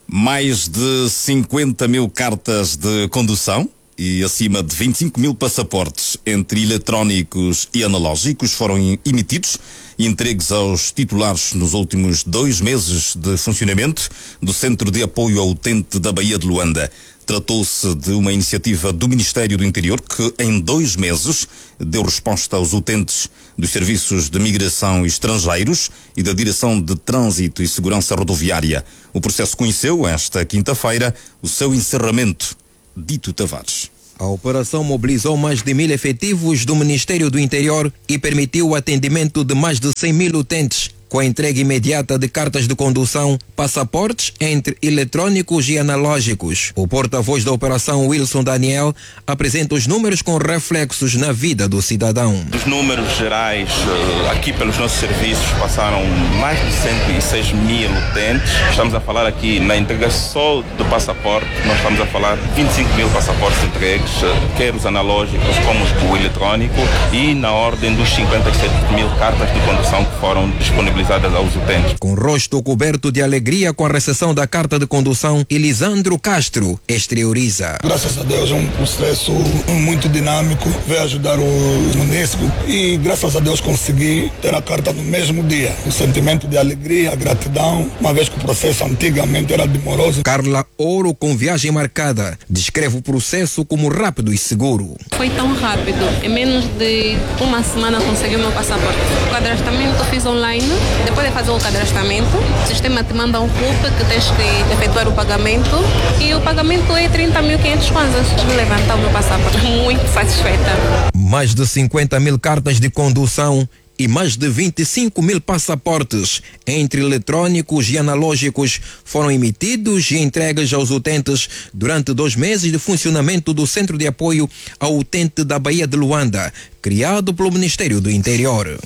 Mais de 50 mil cartas de condução e acima de 25 mil passaportes, entre eletrónicos e analógicos, foram emitidos e entregues aos titulares nos últimos 2 meses de funcionamento do Centro de Apoio ao Utente da Baía de Luanda. Tratou-se de uma iniciativa do Ministério do Interior que, em 2 meses, deu resposta aos utentes dos serviços de migração e estrangeiros e da Direção de Trânsito e Segurança Rodoviária. O processo conheceu, esta quinta-feira, o seu encerramento. Dito Tavares. A operação mobilizou mais de 1.000 efetivos do Ministério do Interior e permitiu o atendimento de mais de 100 mil utentes, com a entrega imediata de cartas de condução, passaportes entre eletrônicos e analógicos. O porta-voz da operação, Wilson Daniel, apresenta os números com reflexos na vida do cidadão. Os números gerais, aqui pelos nossos serviços, passaram mais de 106 mil utentes. Estamos a falar aqui na entrega só do passaporte, nós estamos a falar de 25 mil passaportes entregues, quer os analógicos como o eletrônico, e na ordem dos 57 mil cartas de condução que foram disponibilizadas aos utentes. Com o rosto coberto de alegria com a recepção da carta de condução, Elisandro Castro exterioriza. Graças a Deus é um processo muito dinâmico, veio ajudar o município e graças a Deus consegui ter a carta no mesmo dia. O sentimento de alegria, gratidão, uma vez que o processo antigamente era demoroso. Carla Ouro, com viagem marcada, descreve o processo como rápido e seguro. Foi tão rápido, em menos de uma semana consegui o meu passaporte. O cadastramento fiz online. Depois de fazer o cadastramento, o sistema te manda um RUP que tens que efetuar o pagamento e o pagamento é 30.500 kwanzas. Vou levantar o meu passaporte, muito satisfeita. Mais de 50 mil cartas de condução e mais de 25 mil passaportes, entre eletrônicos e analógicos, foram emitidos e entregues aos utentes durante 2 meses de funcionamento do Centro de Apoio ao Utente da Baía de Luanda, criado pelo Ministério do Interior.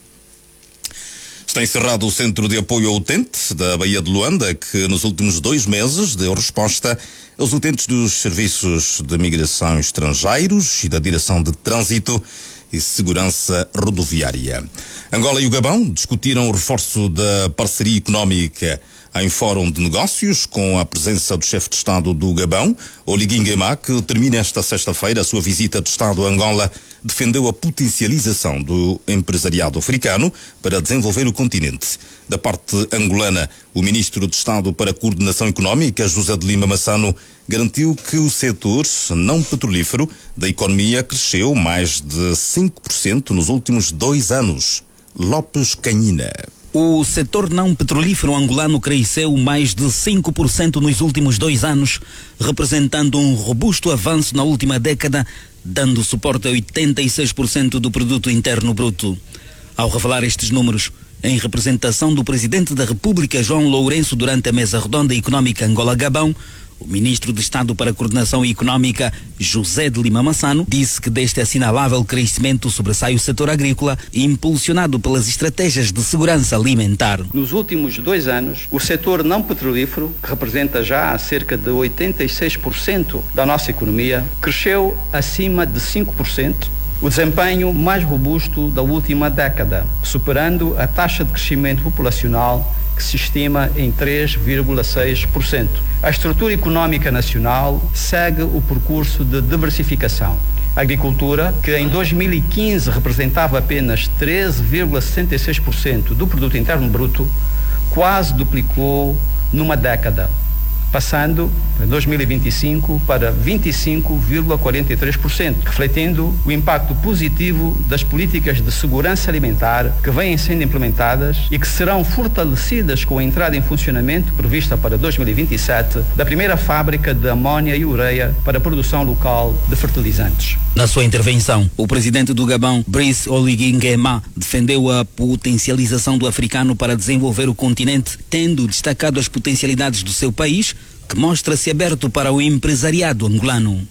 Está encerrado o Centro de Apoio ao Utente da Baía de Luanda, que nos últimos 2 meses deu resposta aos utentes dos serviços de migração e estrangeiros e da Direção de Trânsito e Segurança Rodoviária. Angola e o Gabão discutiram o reforço da parceria económica em fórum de negócios, com a presença do chefe de Estado do Gabão, Oligui Nguema, que termina esta sexta-feira a sua visita de Estado a Angola, defendeu a potencialização do empresariado africano para desenvolver o continente. Da parte angolana, o ministro de Estado para a Coordenação Económica, José de Lima Massano, garantiu que o setor não petrolífero da economia cresceu mais de 5% nos últimos 2 anos. Lopes Canhina. O setor não petrolífero angolano cresceu mais de 5% nos últimos 2 anos, representando um robusto avanço na última década, dando suporte a 86% do produto interno bruto. Ao revelar estes números, em representação do Presidente da República, João Lourenço, durante a mesa redonda económica Angola-Gabão, o ministro de Estado para a Coordenação Económica, José de Lima Massano, disse que deste assinalável crescimento sobressai o setor agrícola, impulsionado pelas estratégias de segurança alimentar. Nos últimos 2 anos, o setor não petrolífero, que representa já cerca de 86% da nossa economia, cresceu acima de 5%, o desempenho mais robusto da última década, superando a taxa de crescimento populacional que se estima em 3,6%. A estrutura económica nacional segue o percurso de diversificação. A agricultura, que em 2015 representava apenas 13,66% do produto interno bruto, quase duplicou numa década, passando em 2025 para 25,43%, refletindo o impacto positivo das políticas de segurança alimentar que vêm sendo implementadas e que serão fortalecidas com a entrada em funcionamento prevista para 2027 da primeira fábrica de amônia e ureia para a produção local de fertilizantes. Na sua intervenção, o presidente do Gabão, Brice Oligui Nguema, defendeu a potencialização do africano para desenvolver o continente, tendo destacado as potencialidades do seu país, que mostra-se aberto para o empresariado angolano.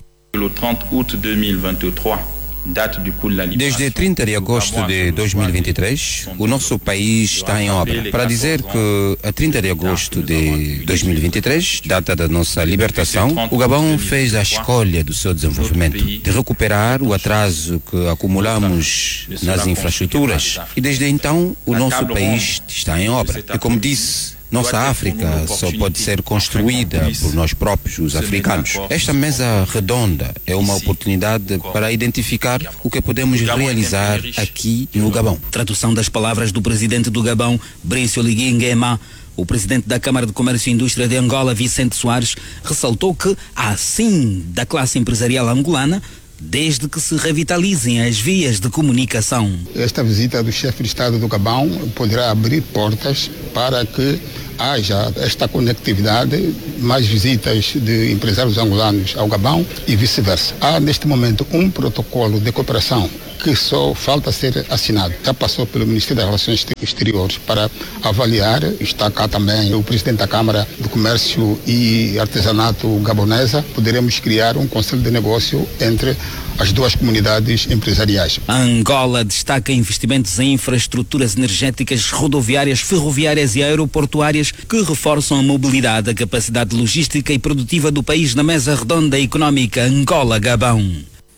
Desde 30 de agosto de 2023, o nosso país está em obra. Para dizer que a 30 de agosto de 2023, data da nossa libertação, o Gabão fez a escolha do seu desenvolvimento, de recuperar o atraso que acumulamos nas infraestruturas. E desde então, o nosso país está em obra. E como disse, Nossa África só pode ser construída por nós próprios, os africanos. Esta mesa redonda é uma oportunidade para identificar o que podemos realizar aqui no Gabão. Tradução das palavras do presidente do Gabão, Brice Oligui Nguema. O presidente da Câmara de Comércio e Indústria de Angola, Vicente Soares, ressaltou que há sim da classe empresarial angolana, desde que se revitalizem as vias de comunicação. Esta visita do chefe de Estado do Gabão poderá abrir portas para que haja esta conectividade, mais visitas de empresários angolanos ao Gabão e vice-versa. Há neste momento um protocolo de cooperação que só falta ser assinado. Já passou pelo Ministério das Relações Exteriores para avaliar. Está cá também o presidente da Câmara do Comércio e Artesanato Gabonesa. Poderemos criar um conselho de negócio entre as duas comunidades empresariais. A Angola destaca investimentos em infraestruturas energéticas, rodoviárias, ferroviárias e aeroportuárias que reforçam a mobilidade, a capacidade logística e produtiva do país na mesa redonda económica Angola-Gabão.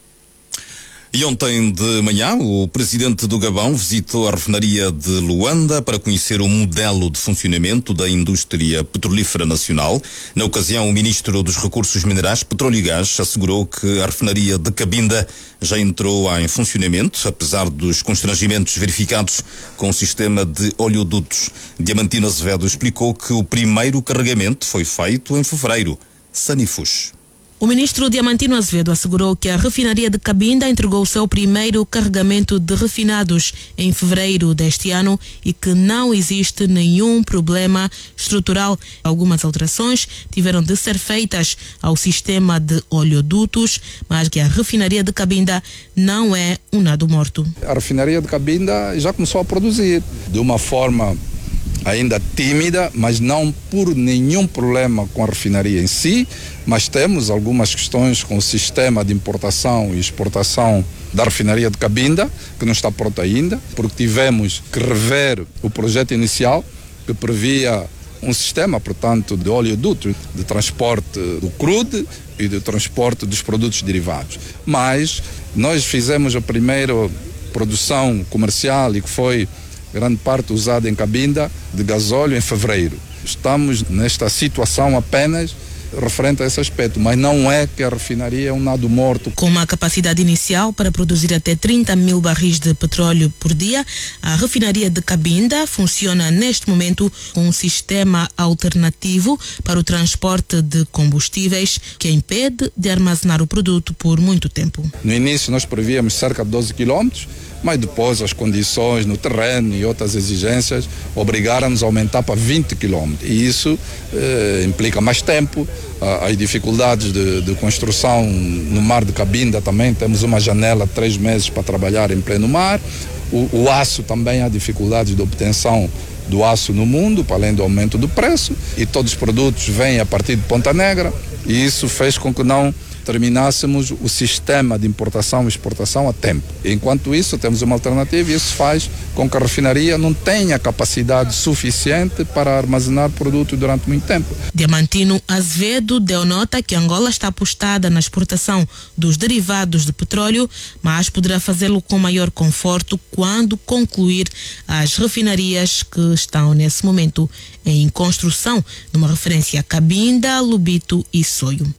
E ontem de manhã, o presidente do Gabão visitou a refinaria de Luanda para conhecer o modelo de funcionamento da indústria petrolífera nacional. Na ocasião, o ministro dos Recursos Minerais, Petróleo e Gás assegurou que a refinaria de Cabinda já entrou em funcionamento, apesar dos constrangimentos verificados com o sistema de oleodutos. Diamantino Azevedo explicou que o primeiro carregamento foi feito em fevereiro. Sanifus. O ministro Diamantino Azevedo assegurou que a refinaria de Cabinda entregou o seu primeiro carregamento de refinados em fevereiro deste ano e que não existe nenhum problema estrutural. Algumas alterações tiveram de ser feitas ao sistema de oleodutos, mas que a refinaria de Cabinda não é um nado morto. A refinaria de Cabinda já começou a produzir de uma forma ainda tímida, mas não por nenhum problema com a refinaria em si, mas temos algumas questões com o sistema de importação e exportação da refinaria de Cabinda, que não está pronto ainda, porque tivemos que rever o projeto inicial, que previa um sistema, portanto, de oleoduto, de transporte do crude e de transporte dos produtos derivados. Mas nós fizemos a primeira produção comercial e que foi grande parte usada em Cabinda de gasóleo em fevereiro. Estamos nesta situação apenas referente a esse aspecto, mas não é que a refinaria é um nado morto. Com uma capacidade inicial para produzir até 30 mil barris de petróleo por dia, a refinaria de Cabinda funciona neste momento com um sistema alternativo para o transporte de combustíveis que impede de armazenar o produto por muito tempo. No início nós prevíamos cerca de 12 quilómetros, mas depois as condições no terreno e outras exigências obrigaram-nos a aumentar para 20 quilómetros. E isso implica mais tempo, as dificuldades de construção no mar de Cabinda também, temos uma janela de 3 meses para trabalhar em pleno mar. O aço também, há dificuldades de obtenção do aço no mundo, para além do aumento do preço, e todos os produtos vêm a partir de Ponta Negra, e isso fez com que não terminássemos o sistema de importação e exportação a tempo. Enquanto isso, temos uma alternativa e isso faz com que a refinaria não tenha capacidade suficiente para armazenar produto durante muito tempo. Diamantino Azevedo deu nota que Angola está apostada na exportação dos derivados de petróleo, mas poderá fazê-lo com maior conforto quando concluir as refinarias que estão nesse momento em construção, numa referência a Cabinda, Lubito e Soio.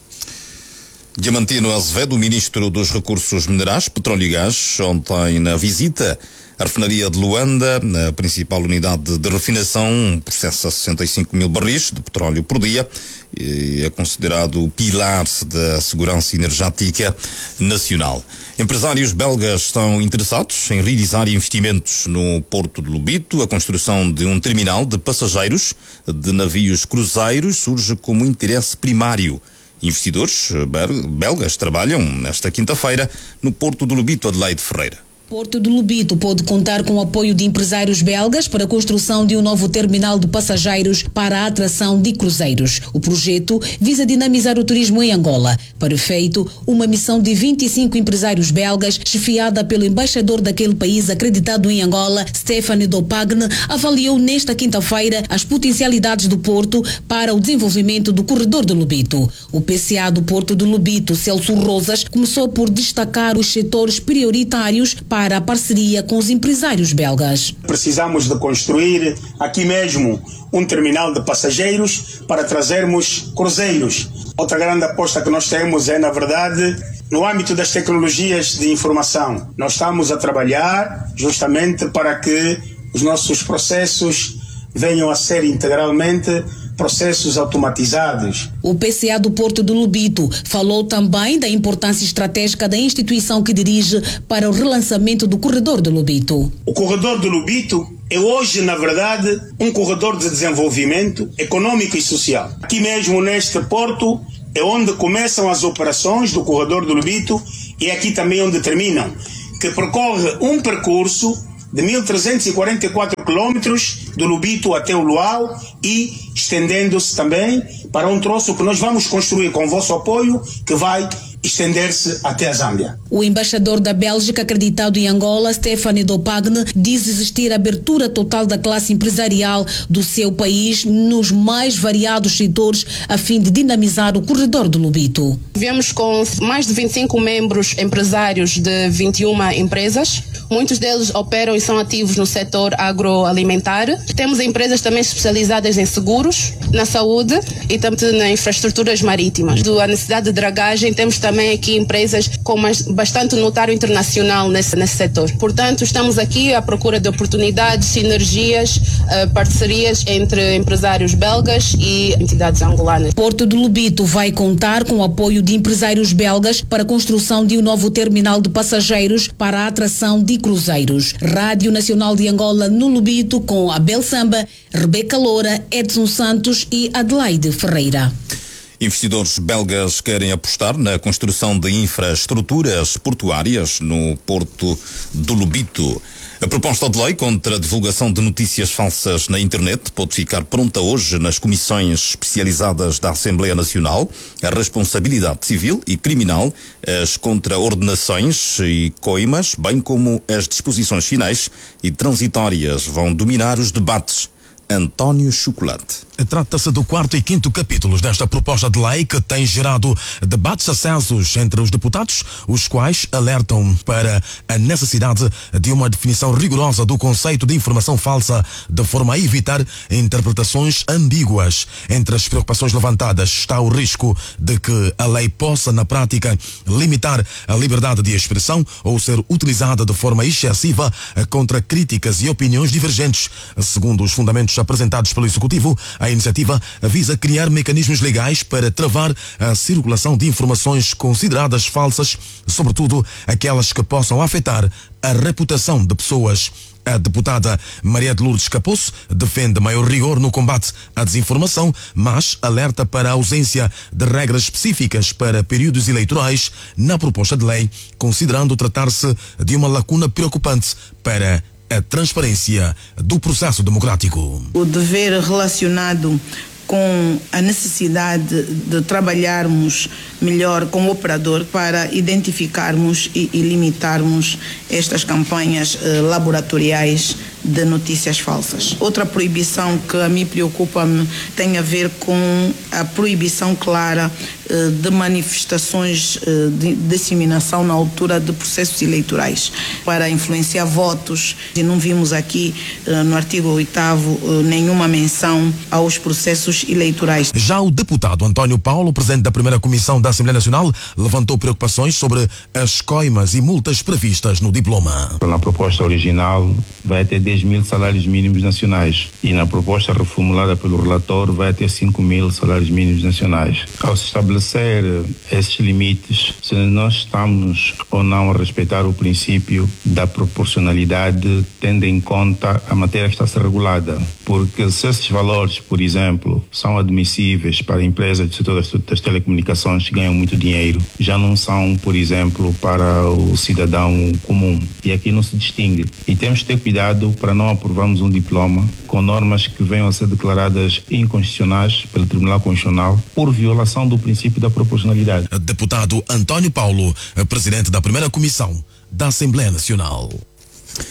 Diamantino Azevedo, ministro dos Recursos Minerais, Petróleo e Gás, ontem na visita à refinaria de Luanda, a principal unidade de refinação, processa 65 mil barris de petróleo por dia e é considerado o pilar da segurança energética nacional. Empresários belgas estão interessados em realizar investimentos no Porto de Lubito. A construção de um terminal de passageiros de navios cruzeiros surge como interesse primário. Investidores belgas trabalham nesta quinta-feira no Porto de Lubito, Adelaide Ferreira. Porto de Lubito pode contar com o apoio de empresários belgas para a construção de um novo terminal de passageiros para a atração de cruzeiros. O projeto visa dinamizar o turismo em Angola. Para efeito, uma missão de 25 empresários belgas, chefiada pelo embaixador daquele país acreditado em Angola, Stéphane Dopagne, avaliou nesta quinta-feira as potencialidades do Porto para o desenvolvimento do corredor de Lubito. O PCA do Porto de Lubito, Celso Rosas, começou por destacar os setores prioritários para para a parceria com os empresários belgas. Precisamos de construir aqui mesmo um terminal de passageiros para trazermos cruzeiros. Outra grande aposta que nós temos é, na verdade, no âmbito das tecnologias de informação. Nós estamos a trabalhar justamente para que os nossos processos venham a ser integralmente processos automatizados. O PCA do Porto do Lobito falou também da importância estratégica da instituição que dirige para o relançamento do corredor do Lobito. O corredor do Lobito é hoje, na verdade, um corredor de desenvolvimento econômico e social. Aqui mesmo neste porto é onde começam as operações do corredor do Lobito e é aqui também onde terminam, que percorre um percurso de 1.344 quilómetros do Lobito até o Luau e estendendo-se também para um troço que nós vamos construir com o vosso apoio, que vai estender-se até a Zâmbia. O embaixador da Bélgica acreditado em Angola, Stéphane Dopagne, diz existir abertura total da classe empresarial do seu país nos mais variados setores a fim de dinamizar o corredor do Lobito. Viemos com mais de 25 membros empresários de 21 empresas. Muitos deles operam e são ativos no setor agroalimentar. Temos empresas também especializadas em seguros, na saúde e também nas infraestruturas marítimas. A necessidade de dragagem, temos também aqui empresas com bastante notário internacional nesse setor. Portanto, estamos aqui à procura de oportunidades, sinergias, parcerias entre empresários belgas e entidades angolanas. Porto do Lobito vai contar com o apoio de empresários belgas para a construção de um novo terminal de passageiros para a atração de cruzeiros. Rádio Nacional de Angola no Lobito com Abel Samba, Rebeca Loura, Edson Santos e Adelaide Ferreira. Investidores belgas querem apostar na construção de infraestruturas portuárias no Porto do Lobito. A proposta de lei contra a divulgação de notícias falsas na internet pode ficar pronta hoje nas comissões especializadas da Assembleia Nacional. A responsabilidade civil e criminal, as contraordenações e coimas, bem como as disposições finais e transitórias vão dominar os debates. António Chocolate. Trata-se do 4º e 5º capítulos desta proposta de lei que tem gerado debates acesos entre os deputados, os quais alertam para a necessidade de uma definição rigorosa do conceito de informação falsa, de forma a evitar interpretações ambíguas. Entre as preocupações levantadas está o risco de que a lei possa, na prática, limitar a liberdade de expressão ou ser utilizada de forma excessiva contra críticas e opiniões divergentes. Segundo os fundamentos apresentados pelo Executivo, a iniciativa visa criar mecanismos legais para travar a circulação de informações consideradas falsas, sobretudo aquelas que possam afetar a reputação de pessoas. A deputada Maria de Lourdes Caposso defende maior rigor no combate à desinformação, mas alerta para a ausência de regras específicas para períodos eleitorais na proposta de lei, considerando tratar-se de uma lacuna preocupante para a transparência do processo democrático. O dever relacionado com a necessidade de trabalharmos melhor com o operador para identificarmos e limitarmos estas campanhas laboratoriais de notícias falsas. Outra proibição que a mim preocupa-me tem a ver com a proibição clara de manifestações de disseminação na altura de processos eleitorais para influenciar votos. E não vimos aqui no artigo 8º nenhuma menção aos processos eleitorais. Já o deputado António Paulo, presidente da primeira comissão da Assembleia Nacional, levantou preocupações sobre as coimas e multas previstas no diploma. Na proposta original vai ter 10.000 salários mínimos nacionais e na proposta reformulada pelo relator vai ter 5.000 salários mínimos nacionais. Ao se estabelecer esses limites, se nós estamos ou não a respeitar o princípio da proporcionalidade, tendo em conta a matéria que está a ser regulada, porque se esses valores, por exemplo, são admissíveis para empresas do setor das telecomunicações que ganham muito dinheiro, já não são, por exemplo, para o cidadão comum. E aqui não se distingue. E temos que ter cuidado para não aprovarmos um diploma com normas que venham a ser declaradas inconstitucionais pelo Tribunal Constitucional por violação do princípio da proporcionalidade. Deputado António Paulo, presidente da primeira comissão da Assembleia Nacional.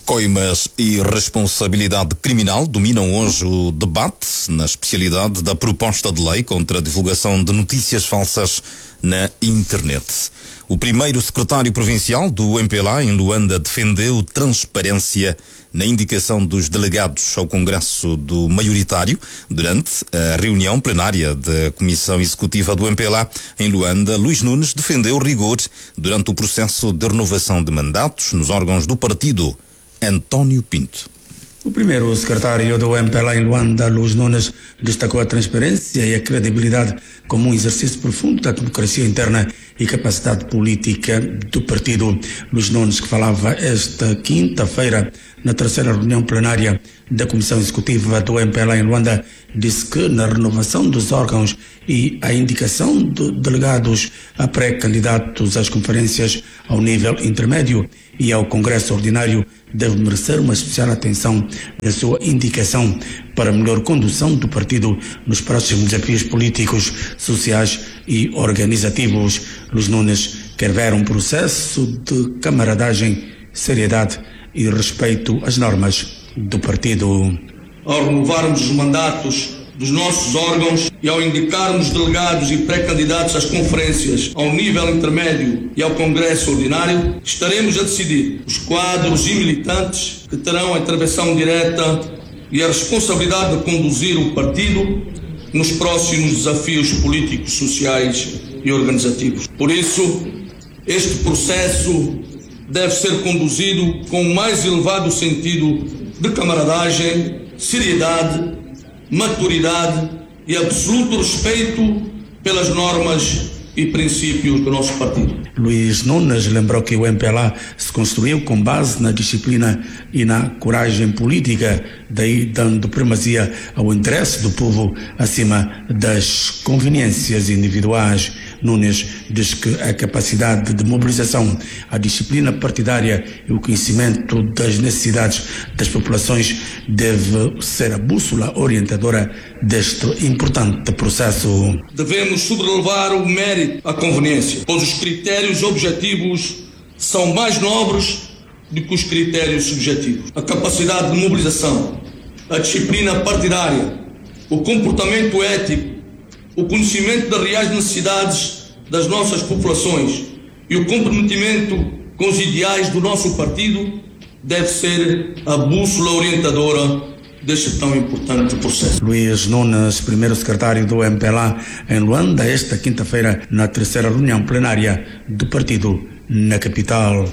Coimas e responsabilidade criminal dominam hoje o debate na especialidade da proposta de lei contra a divulgação de notícias falsas na internet. O primeiro secretário provincial do MPLA em Luanda defendeu transparência na indicação dos delegados ao Congresso do Maioritário durante a reunião plenária da Comissão Executiva do MPLA em Luanda. Luís Nunes defendeu rigor durante o processo de renovação de mandatos nos órgãos do partido. António Pinto. O primeiro secretário do MPLA em Luanda, Luís Nunes, destacou a transparência e a credibilidade como um exercício profundo da democracia interna e capacidade política do partido. Luís Nunes, que falava esta quinta-feira na terceira reunião plenária da Comissão Executiva do MPLA em Luanda, disse que na renovação dos órgãos e a indicação de delegados a pré-candidatos às conferências ao nível intermédio e ao Congresso Ordinário deve merecer uma especial atenção na sua indicação para a melhor condução do partido nos próximos desafios políticos, sociais e organizativos. Luís Nunes quer ver um processo de camaradagem, seriedade e respeito às normas do partido. Ao renovarmos os mandatos dos nossos órgãos e ao indicarmos delegados e pré-candidatos às conferências ao nível intermédio e ao Congresso Ordinário, estaremos a decidir os quadros e militantes que terão a intervenção direta e a responsabilidade de conduzir o partido nos próximos desafios políticos, sociais e organizativos. Por isso, este processo deve ser conduzido com o mais elevado sentido de camaradagem, seriedade, maturidade e absoluto respeito pelas normas e princípios do nosso partido. Luís Nunes lembrou que o MPLA se construiu com base na disciplina e na coragem política, daí dando primazia ao interesse do povo acima das conveniências individuais. Nunes diz que a capacidade de mobilização, a disciplina partidária e o conhecimento das necessidades das populações deve ser a bússola orientadora deste importante processo. Devemos sobrelevar o mérito à conveniência, pois os critérios objetivos são mais nobres do que os critérios subjetivos. A capacidade de mobilização, a disciplina partidária, o comportamento ético, o conhecimento das reais necessidades das nossas populações e o comprometimento com os ideais do nosso partido deve ser a bússola orientadora deste tão importante processo. Luís Nunes, primeiro secretário do MPLA em Luanda, esta quinta-feira na terceira reunião plenária do partido na capital.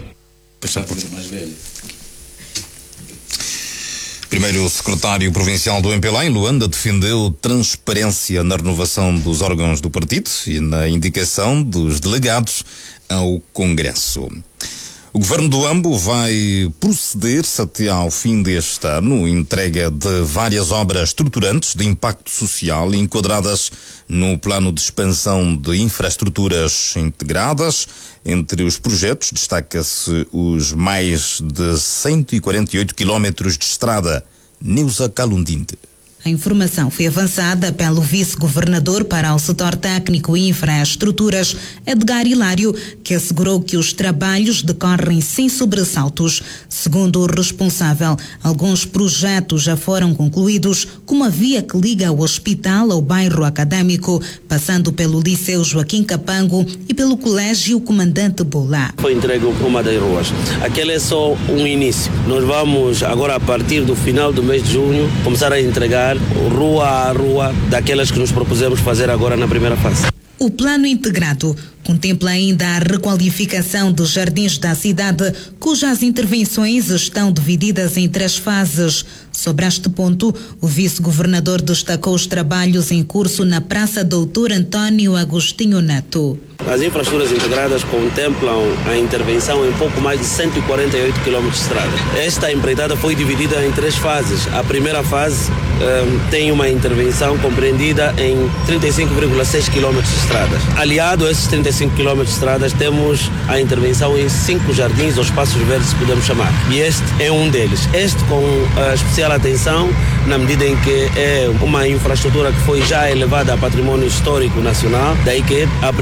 Primeiro secretário provincial do MPLA em Luanda defendeu transparência na renovação dos órgãos do partido e na indicação dos delegados ao Congresso. O governo do Ambo vai proceder-se até ao fim deste ano, entrega de várias obras estruturantes de impacto social enquadradas no plano de expansão de infraestruturas integradas. Entre os projetos destaca-se os mais de 148 quilómetros de estrada. Neuza Calundinte. A informação foi avançada pelo vice-governador para o setor técnico e infraestruturas, Edgar Hilário, que assegurou que os trabalhos decorrem sem sobressaltos. Segundo o responsável, alguns projetos já foram concluídos, como a via que liga o hospital ao bairro acadêmico, passando pelo Liceu Joaquim Capango e pelo Colégio Comandante Bola. Foi entregue uma das ruas. Aquele é só um início. Nós vamos agora, a partir do final do mês de junho, começar a entregar rua a rua daquelas que nos propusemos fazer agora na primeira fase. O plano integrado contempla ainda a requalificação dos jardins da cidade, cujas intervenções estão divididas em 3 fases. Sobre este ponto, o vice-governador destacou os trabalhos em curso na Praça Doutor Antônio Agostinho Neto. As infraestruturas integradas contemplam a intervenção em pouco mais de 148 km de estrada. Esta empreitada foi dividida em 3 fases. A primeira fase tem uma intervenção compreendida em 35,6 km de estradas. Aliado a esses 35 km de estradas, temos a intervenção em 5 jardins ou espaços verdes, se podemos chamar. E este é um deles. Este com especial atenção, na medida em que é uma infraestrutura que foi já elevada a patrimônio histórico nacional, daí que a preocupação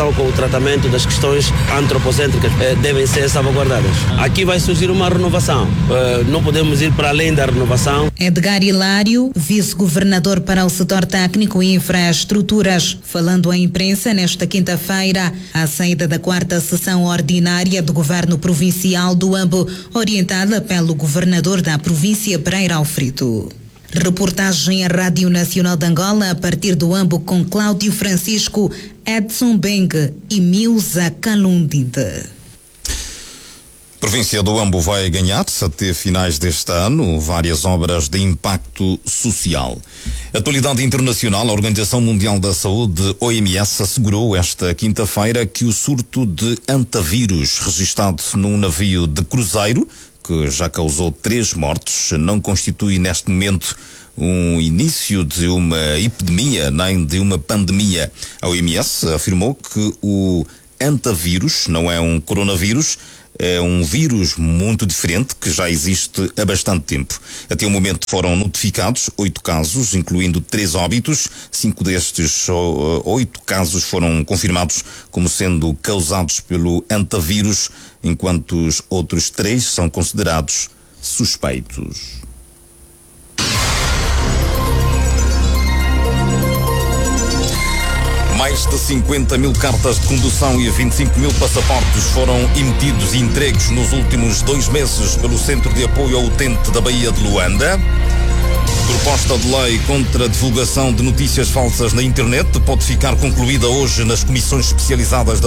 preocupação com o tratamento das questões antropocêntricas devem ser salvaguardadas. Aqui vai surgir uma renovação. Não podemos ir para além da renovação. Edgar Hilário, vice-governador para o setor técnico e infraestruturas, falando à imprensa nesta quinta-feira, à saída da 4ª sessão ordinária do governo provincial do Ambo, orientada pelo governador da província, Pereira Alfredo. Reportagem à Rádio Nacional de Angola a partir do Ambo com Cláudio Francisco, Edson Beng e Milza Calundide. A província do Ambo vai ganhar, até finais deste ano, várias obras de impacto social. Atualidade internacional, a Organização Mundial da Saúde, OMS, assegurou esta quinta-feira que o surto de antavírus registrado num navio de cruzeiro, que já causou 3 mortes, não constitui neste momento um início de uma epidemia nem de uma pandemia. A OMS afirmou que o antavírus não é um coronavírus, é um vírus muito diferente que já existe há bastante tempo. Até o momento foram notificados 8 casos, incluindo 3 óbitos. 5 destes 8 casos foram confirmados como sendo causados pelo antavírus, enquanto os outros 3 são considerados suspeitos. Mais de 50 mil cartas de condução e 25 mil passaportes foram emitidos e entregues nos últimos 2 meses pelo Centro de Apoio ao Utente da Baía de Luanda. Proposta de lei contra a divulgação de notícias falsas na internet pode ficar concluída hoje nas comissões especializadas da